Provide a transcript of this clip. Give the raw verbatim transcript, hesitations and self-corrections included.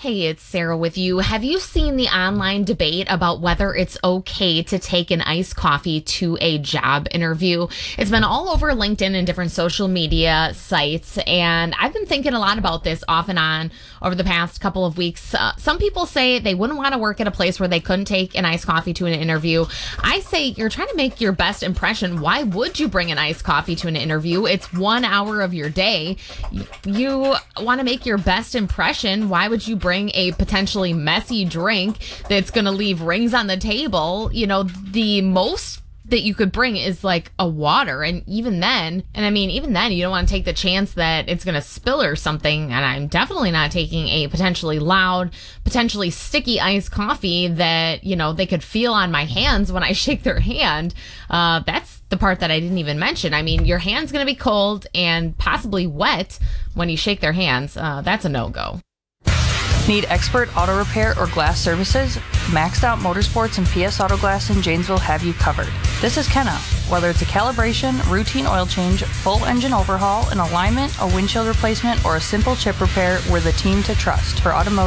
Hey, it's Sarah with you. Have you seen the online debate about whether it's okay to take an iced coffee to a job interview? It's been all over LinkedIn and different social media sites, and I've been thinking a lot about this off and on over the past couple of weeks. Uh, some people say they wouldn't want to work at a place where they couldn't take an iced coffee to an interview. I say you're trying to make your best impression. Why would you bring an iced coffee to an interview? It's one hour of your day. You want to make your best impression. Why would you bring a potentially messy drink that's going to leave rings on the table? You know, the most that you could bring is like a water. And even then, and I mean, even then, you don't want to take the chance that it's going to spill or something. And I'm definitely not taking a potentially loud, potentially sticky iced coffee that, you know, they could feel on my hands when I shake their hand. Uh, that's the part that I didn't even mention. I mean, your hand's going to be cold and possibly wet when you shake their hands. Uh, that's a no-go. Need expert auto repair or glass services? Maxed Out Motorsports and P S Auto Glass in Janesville have you covered. This is Kenna. Whether it's a calibration, routine oil change, full engine overhaul, an alignment, a windshield replacement, or a simple chip repair, we're the team to trust for automotive